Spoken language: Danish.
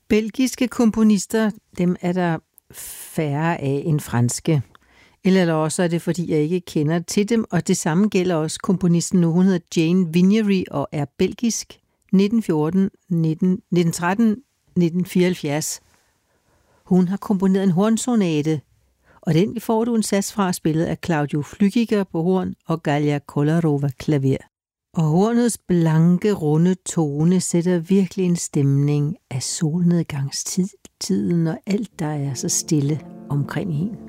Belgiske komponister, dem er der færre af end franske. Eller også er det, fordi jeg ikke kender til dem, og det samme gælder også komponisten nu. Hun hedder Jane Vignery og er belgisk. 1913, 1974. Hun har komponeret en hornsonate, og den får du en sats fra spillet af Claudio Flückiger på horn og Galia Kolarova klaver. Og hornets blanke, runde tone sætter virkelig en stemning af solnedgangstiden og alt, der er så stille omkring en.